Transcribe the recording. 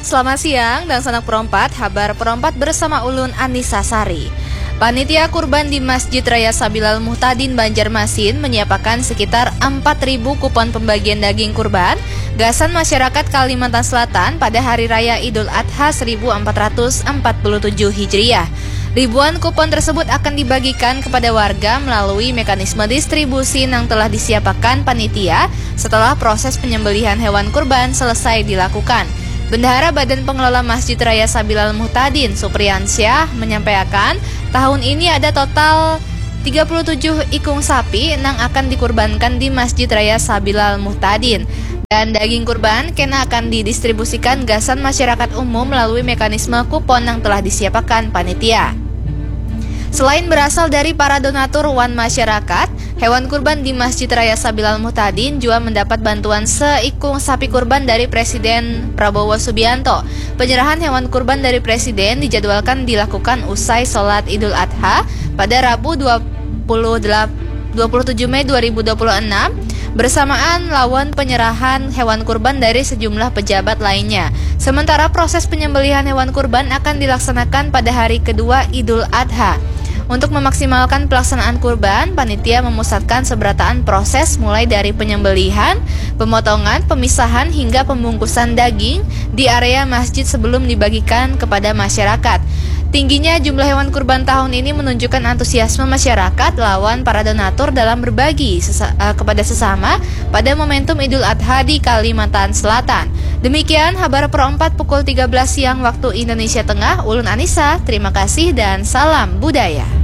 Selamat siang dan sanak perompat, kabar perompat bersama Ulun Anissa Sari. Panitia kurban di Masjid Raya Sabilal Muhtadin Banjarmasin menyiapkan sekitar 4.000 kupon pembagian daging kurban gasan masyarakat Kalimantan Selatan pada Hari Raya Idul Adha 1447 Hijriah. Ribuan kupon tersebut akan dibagikan kepada warga melalui mekanisme distribusi yang telah disiapkan panitia setelah proses penyembelihan hewan kurban selesai dilakukan. Bendahara Badan Pengelola Masjid Raya Sabilal Muhtadin, Supriyansyah, menyampaikan tahun ini ada total 37 ikung sapi yang akan dikurbankan di Masjid Raya Sabilal Muhtadin. Dan daging kurban kena akan didistribusikan gasan masyarakat umum melalui mekanisme kupon yang telah disiapkan panitia. Selain berasal dari para donatur wan masyarakat, hewan kurban di Masjid Raya Sabilal Muhtadin juga mendapat bantuan seikung sapi kurban dari Presiden Prabowo Subianto. Penyerahan hewan kurban dari Presiden dijadwalkan dilakukan usai sholat Idul Adha pada Rabu 27 Mei 2026 bersamaan lawan penyerahan hewan kurban dari sejumlah pejabat lainnya. Sementara proses penyembelihan hewan kurban akan dilaksanakan pada hari kedua Idul Adha. Untuk memaksimalkan pelaksanaan kurban, panitia memusatkan seberataan proses mulai dari penyembelihan, pemotongan, pemisahan hingga pembungkusan daging di area masjid sebelum dibagikan kepada masyarakat. Tingginya jumlah hewan kurban tahun ini menunjukkan antusiasme masyarakat lawan para donatur dalam berbagi kepada sesama pada momentum Idul Adha di Kalimantan Selatan. Demikian kabar perompat pukul 13 siang waktu Indonesia Tengah. Ulun Anissa, terima kasih dan salam budaya.